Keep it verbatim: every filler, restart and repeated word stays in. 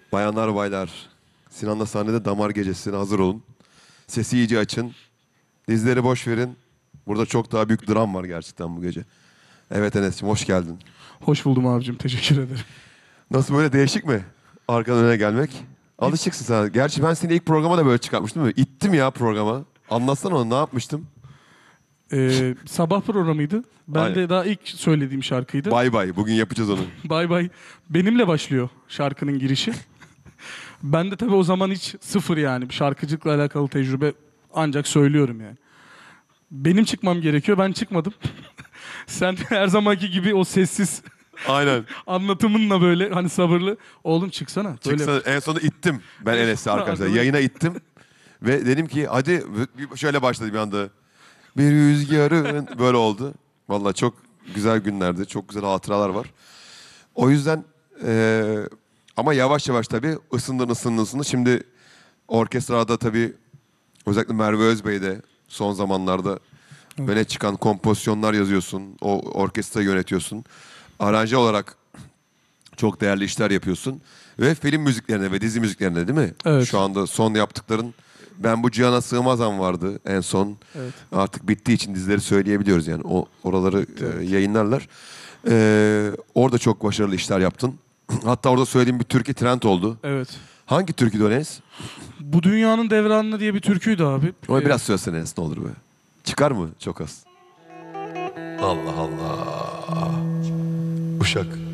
Bayanlar baylar, Sinan'la sahnede damar gecesine hazır olun. Sesi iyice açın. Dizleri boş verin. Burada çok daha büyük dram var gerçekten bu gece. Evet Enes'ciğim hoş geldin. Hoş buldum abicim. Teşekkür ederim. Nasıl böyle değişik mi? Arkadan öne gelmek. Alışıksın sen. Gerçi ben seni ilk programa da böyle çıkartmıştım değil mi? İttim ya programa. Anlatsana onu ne yapmıştım? Ee, sabah programıydı. Ben Aynen. de daha ilk söylediğim şarkıydı. Bay bay. Bugün yapacağız onu. Bay bay. Benimle başlıyor şarkının girişi. Ben de tabii o zaman hiç sıfır yani. Şarkıcılıkla alakalı tecrübe ancak söylüyorum yani. Benim çıkmam gerekiyor. Ben çıkmadım. Sen her zamanki gibi o sessiz Aynen. anlatımınla böyle hani sabırlı. Oğlum çıksana. Böyle. Çıksa, en sonunda ittim ben Enes'i arkadaşlar. Arkadaş. Yayına ittim. Ve dedim ki hadi bir- şöyle başladı bir anda. Bir rüzgarın böyle oldu. Vallahi çok güzel günlerdi. Çok güzel hatıralar var. O yüzden eee, ama yavaş yavaş tabii ısındın ısındın ısındın. Şimdi orkestrada tabii özellikle Merve Özbey'de son zamanlarda öne çıkan kompozisyonlar yazıyorsun. O orkestrayı yönetiyorsun. Aranje olarak çok değerli işler yapıyorsun. Ve film müziklerine ve dizi müziklerine değil mi? Evet. Şu anda son yaptıkların Ben Bu Cihana Sığmazam vardı en son. Evet. Artık bittiği için dizileri söyleyebiliyoruz yani. O oraları e, yayınlarlar. E, orada çok başarılı işler yaptın. Hatta orada söylediğim bir türkü trend oldu. Evet. Hangi türküydü o Enes? Bu dünyanın devranını diye bir türküydü abi. Ama Ee, biraz söylesene Enes ne olur be. Çıkar mı? Çok az. Allah Allah. Uşak.